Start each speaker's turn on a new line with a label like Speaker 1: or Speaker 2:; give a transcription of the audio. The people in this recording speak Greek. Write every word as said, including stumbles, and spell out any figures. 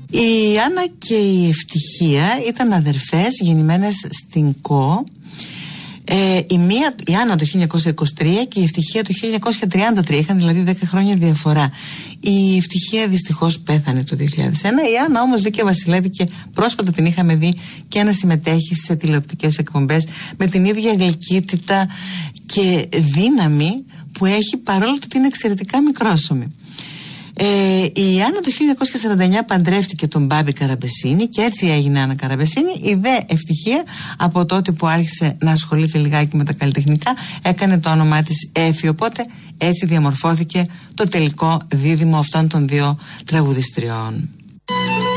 Speaker 1: Η Άννα και η Ευτυχία ήταν αδερφές γεννημένες στην ΚΟ. Ε, η, μία, η Άννα το χίλια εννιακόσια είκοσι τρία και η Ευτυχία το χίλια εννιακόσια τριάντα τρία, είχαν δηλαδή δέκα χρόνια διαφορά. Η Ευτυχία δυστυχώς πέθανε το δύο χιλιάδες ένα. Η Άννα όμως ζει και βασιλεύει και πρόσφατα την είχαμε δει και να συμμετέχει σε τηλεοπτικές εκπομπές με την ίδια γλυκύτητα και δύναμη που έχει, παρόλο ότι είναι εξαιρετικά μικρόσωμη. Ε, η Άννα το χίλια εννιακόσια σαράντα εννιά παντρεύτηκε τον Μπάμπη Καραμπεσίνη και έτσι έγινε Άννα Καραμπεσίνη. Η δε Ευτυχία, από τότε που άρχισε να ασχολείται λιγάκι με τα καλλιτεχνικά, έκανε το όνομά της Έφη. Οπότε έτσι διαμορφώθηκε το τελικό δίδυμο αυτών των δύο τραγουδιστριών.